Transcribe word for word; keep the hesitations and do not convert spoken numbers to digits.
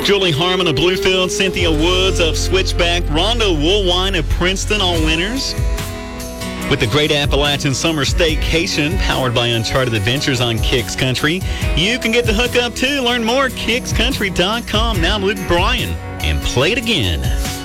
Julie Harmon of Bluefield, Cynthia Woods of Switchback, Rhonda Woolwine of Princeton, all winners. With the Great Appalachian Summer Staycation, powered by Uncharted Adventures on Kicks Country. You can get the hookup too. Learn more at kicks country dot com. Now Luke Bryan, and play it again.